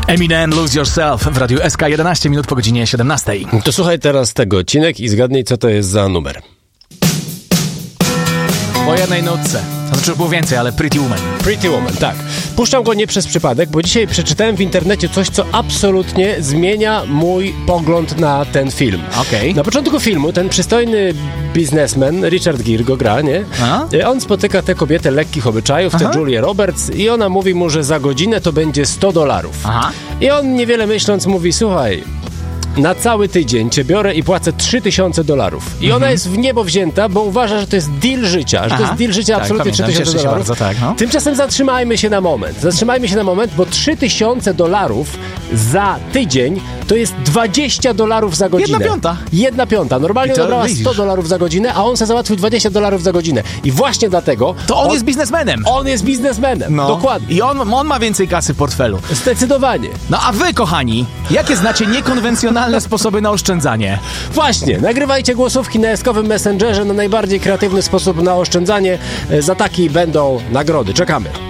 Eminem, Lose Yourself w radiu SK 11 minut po godzinie 17. To słuchaj teraz tego odcinek i zgadnij, co to jest za numer. Po jednej nutce. To znaczy było więcej, ale Pretty Woman. Pretty Woman, tak. Puszczam go nie przez przypadek, bo dzisiaj przeczytałem w internecie coś, co absolutnie zmienia mój pogląd na ten film. Okej. Na początku filmu ten przystojny biznesmen, Richard Gere go gra, nie? On spotyka tę kobietę lekkich obyczajów, tę Julię Roberts, i ona mówi mu, że za godzinę to będzie $100. Aha. I on niewiele myśląc mówi, słuchaj, na cały tydzień cię biorę i płacę $3000. I ona jest w niebo wzięta, bo uważa, że to jest deal życia, że to jest deal życia, Tak, absolutnie pamiętam, cieszę się $3000. bardzo, tak, no. Tymczasem zatrzymajmy się na moment, bo $3000 za tydzień to jest $20 za godzinę. 1/5. 1/5. Normalnie I to dobrała widzisz. $100 za godzinę, a on se załatwił $20 za godzinę. I właśnie dlatego... To on jest biznesmenem. On jest biznesmenem, No. dokładnie. I on ma więcej kasy w portfelu. Zdecydowanie. No a wy, kochani, jakie znacie niekonwencjonalne sposoby na oszczędzanie? Właśnie, nagrywajcie głosówki na eskowym Messengerze na najbardziej kreatywny sposób na oszczędzanie. Za taki będą nagrody. Czekamy.